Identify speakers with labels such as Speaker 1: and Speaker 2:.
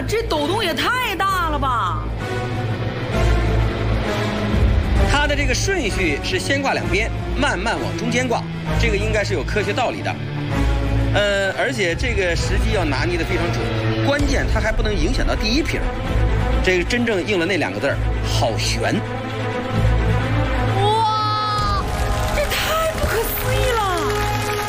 Speaker 1: 这抖动也太大了吧！
Speaker 2: 它的这个顺序是先挂两边，慢慢往中间挂，这个应该是有科学道理的。而且这个时机要拿捏得非常准，关键它还不能影响到第一瓶。这个真正应了那两个字儿，好悬。